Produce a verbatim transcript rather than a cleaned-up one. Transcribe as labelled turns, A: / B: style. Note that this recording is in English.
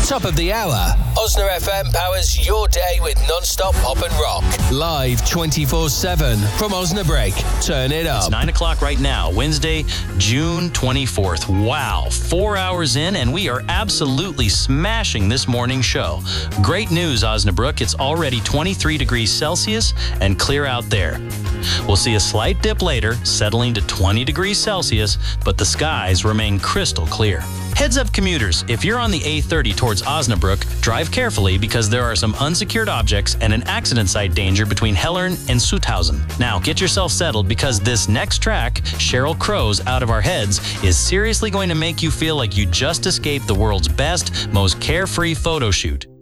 A: Top of the hour, Osna F M powers your day with non-stop pop and rock. Live twenty-four seven from Osnabrück. Turn it up.
B: It's nine o'clock right now, Wednesday, June twenty-fourth. Wow, four hours in, and we are absolutely smashing this morning show. Great news, Osnabrück. It's already twenty-three degrees Celsius and clear out there. We'll see a slight dip later, settling to twenty degrees Celsius, but the skies remain crystal clear. Heads up, commuters. If you're on the A thirty towards Osnabrück, drive carefully because there are some unsecured objects and an accident site danger between Hellern and Sutthausen. Now, get yourself settled because this next track, Sheryl Crow's Out of Our Heads, is seriously going to make you feel like you just escaped the world's best, most carefree photo shoot.